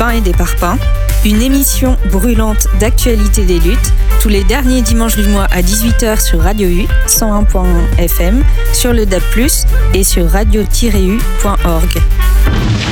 pain et des parpaings, une émission brûlante d'actualité des luttes, tous les derniers dimanches du mois à 18h sur Radio U, 101.1 FM, sur le DAB+, et sur radio-u.org.